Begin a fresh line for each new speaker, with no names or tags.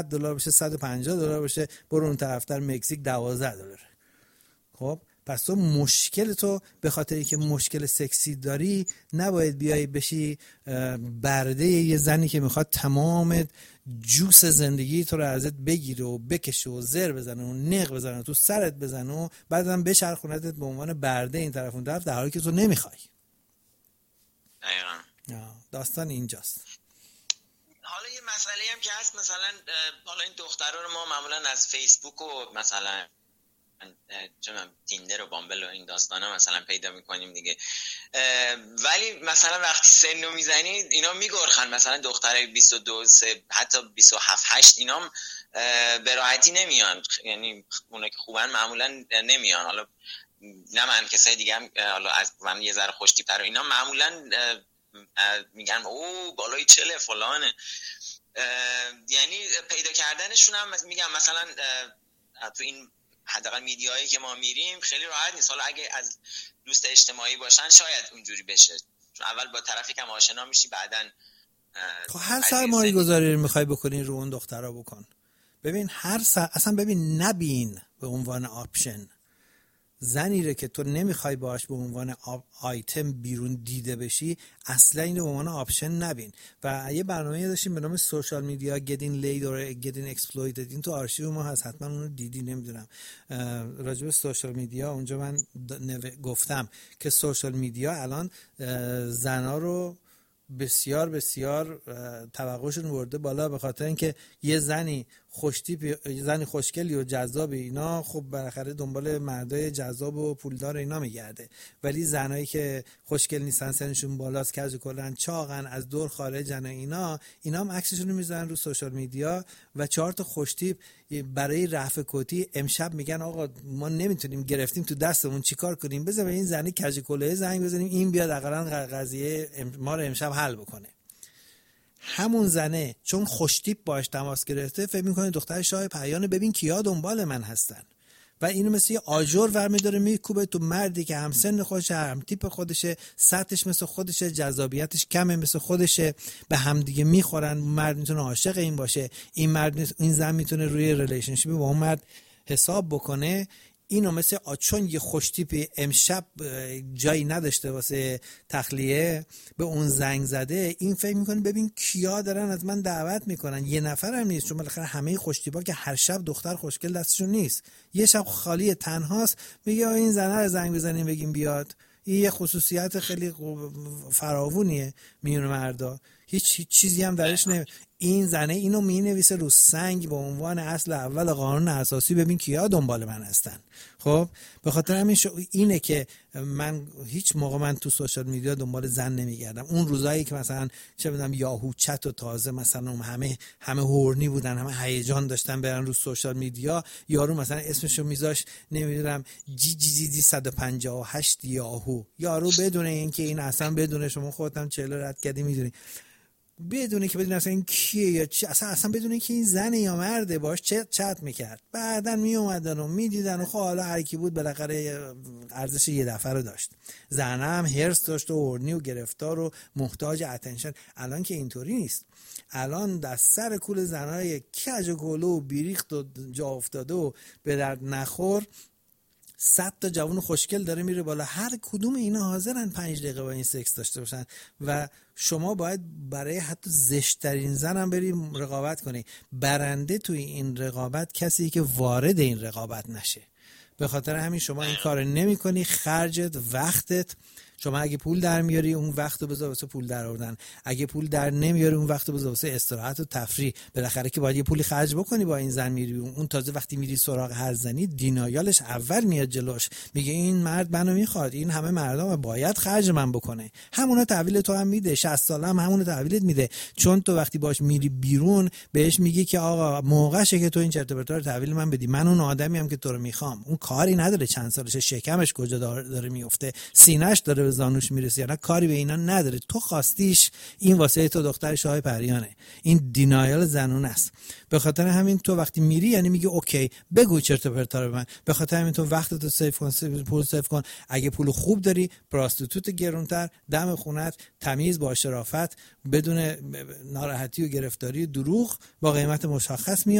دلار بشه، $150 بشه، برو اون طرفتر مکزیک $12. خب پس تو مشکل تو به خاطر اینکه مشکل سکسی داری نباید بیای بشی برده یه زنی که میخواد تمام جوس زندگی تو رو ازت بگیره و بکشه و زر بزنه و نق بزنه تو سرت بزنه و بعدم بچرخونتت به عنوان برده این طرف اون طرف، در حالی که تو نمیخوای. داستان اینجاست.
حالا یه مسئله هم که هست، مثلا حالا این دخترها رو ما معمولا از فیسبوک و مثلا تیندر و بامبل و این داستانا مثلا پیدا میکنیم دیگه، ولی مثلا وقتی سنو میزنید اینا میگرخن، مثلا دخترای 22 حتی 27 8 اینا به راحتی نمیان، یعنی اونا که خوبن معمولا نمیان. حالا نه من، کسای دیگه هم حالا از من یه ذره خوش تیپ‌تر اینا معمولا میگن او بالای 40 فلانه، یعنی پیدا کردنشون هم میگم مثلا تو این حداقل میدیایی که ما میریم خیلی راحت نیست. حالا اگه از دوست اجتماعی باشن شاید اونجوری بشه، چون اول با طرفی که آشنا میشی بعدن
خب هر سرمایه گذاری رو میخوای بکنی رو اون دخترها بکن. ببین اصلا ببین، نبین به عنوان آپشن زنی رو که تو نمیخوای باش به عنوان آیتم بیرون دیده بشی، اصلا اینو به عنوان آپشن نبین. و یه برنامه داشتیم به نام سوشال میدیا Getting Laid or Getting Exploited، این تو آرشیو ما هست، حتما اون رو دیدی، نمیدونم راجع به سوشال میدیا اونجا من گفتم که سوشال میدیا الان زنا رو بسیار بسیار توقعشون برده بالا، به خاطر اینکه یه زنی زنی خوشگلی و جذاب اینا خب بالاخره دنبال مردای جذاب و پولدار اینا میگرده، ولی زنایی که خوشگل نیستن، سنشون بالاست، کج کلن، چاقن، از دور خارجن، اینا هم عکسشون رو میذارن رو سوشال میدیا و 4 تا خوشتیپ برای رفع کتی امشب میگن آقا ما نمیتونیم، گرفتیم تو دستمون، چیکار کنیم؟ بذار به این زنی کج کله زنگ بزنیم این بیاد حداقل قضیه ما رو امشب حل بکنه. همون زنه چون خوشتیپ باش تماس گرفته فکر میکنه دختر شاه پیانه، ببین کیا دنبال من هستن، و اینو مثل یه آجر ورمی داره میکوبه تو مردی که هم سن خودشه، هم تیپ خودشه، سطحش مثل خودشه، جذابیتش کمه مثل خودشه، به هم دیگه میخورن. مرد میتونه عاشق این باشه، این زن میتونه روی ریلیشنشیپ با اون مرد حساب بکنه. اینو مثل چون یه خوشتیپ امشب جایی نداشته واسه تخلیه به اون زنگ زده، این فکر میکنه ببین کیا دارن از من دعوت میکنن. یه نفر هم نیست، چون بالاخره همه خوشتیپا که هر شب دختر خوشگل دستشون نیست، یه شب خالی تنهاست، میگه این زنه رو زنگ بزنیم بگیم بیاد. این یه خصوصیت خیلی فراوونیه میون مردا، هیچ چیزی هم درش این زنه اینو مینویسه رو سنگ به عنوان اصل اول قانون اساسی، ببین کیا دنبال من هستن. خب به خاطر همین اینه که من هیچ موقع من تو سوشال میدیا دنبال زن نمیگردم. اون روزایی که مثلا چه میدونم یاهو چت و تازه مثلا همه هورنی بودن، همه هیجان داشتن برن رو سوشال میدیا، یارو مثلا اسمشو میذاش نمیدونم جی 158 یارو بدون اینکه این اصلا بدون شما خودتم 40 رد کردی میدونی، بدونه که بدونه اصلا این کیه یا چی، اصلا بدونه که این زنه یا مرده باش چت میکرد. بعدن میومدن و میدیدن و خب حالا هر کی بود بالاخره ارزش یه دفعه رو داشت. زنه هم هرس داشت و اورنی و گرفتار و محتاج اتنشن. الان که اینطوری نیست، الان در سر کول زنای کج و کلو و بیریخت و جا افتاده و به درد نخور 100 تا جوان خوشگل داره میره بالا، هر کدوم اینا حاضرن 5 دقیقه با این سکس داشته باشن و شما باید برای حتی زشت‌ترین زن هم بری رقابت کنی. برنده توی این رقابت کسی که وارد این رقابت نشه. به خاطر همین شما این کار نمی کنی، خرجت، وقتت. شما اگه پول در میاری اون وقت رو بذار واسه پول در آوردن، اگه پول در نمیاری اون وقت رو بذار واسه استراحت و تفریح. بالاخره که باید یه پولی خرج بکنی با این زن میری اون. تازه وقتی میری سراغ هر زنی دینایالش اول میاد جلوش، میگه این مرد منو میخواد، این همه مردم باید خرج من بکنه. همونا تحویل تو هم میده، 60 ساله هم همونو تحویلت میده، چون تو وقتی باش میری بیرون بهش میگی که آقا موقعشه که تو این چرت و پرتا رو تحویل من بدی، من اون آدمی ام که تو رو میخوام. اون کاری نداره چند سالشه، شکمش کجا داره میفته، سینه‌اش داره به زانوش میرسه یا نه کاری به اینا نداره. تو خواستیش، این واسه تو دختر شاه پریانه. این دینایل زنونه است. به خاطر همین تو وقتی میری یعنی میگی اوکی بگو چرت و پرتا رو به من. به خاطر همین تو وقتتو سیو کن، پول سیو کن. اگه پول خوب داری، پراستیتوت گرونتر دم خونت، تمیز با شرافت، بدون ناراحتی و گرفتاری و دروغ، با قیمت مشخص میاد.